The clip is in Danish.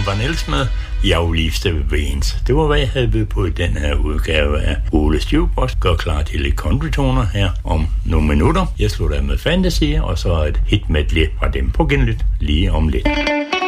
Van Elsmed, jeg livste Veins. Det var, hvad jeg havde ved på i den her udgave af Ole Stivbox. Gør klar til lidt countrytoner her om nogle minutter. Jeg slutter med Fantasy, og så et hit medley fra dem på genlyt lige om lidt.